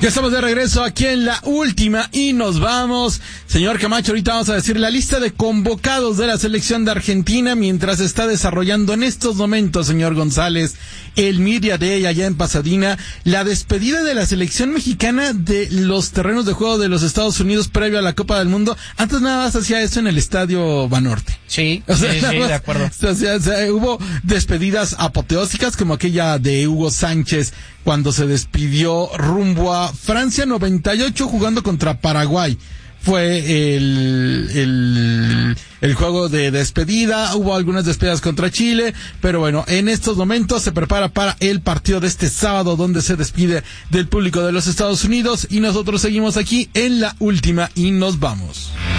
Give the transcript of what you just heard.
Ya estamos de regreso aquí en la última y nos vamos. Señor Camacho, ahorita vamos a decir la lista de convocados de la selección de Argentina mientras se está desarrollando en estos momentos, señor González, el Media Day allá en Pasadena, la despedida de la selección mexicana de los terrenos de juego de los Estados Unidos previo a la Copa del Mundo. Antes nada más hacía eso en el Estadio Banorte. Sí, o sea, sí, de acuerdo. O sea, hubo despedidas apoteósicas como aquella de Hugo Sánchez cuando se despidió rumbo a Francia 98 jugando contra Paraguay. Fue el juego de despedida. Hubo algunas despedidas contra Chile, pero bueno, en estos momentos se prepara para el partido de este sábado donde se despide del público de los Estados Unidos y nosotros seguimos aquí en la última y nos vamos.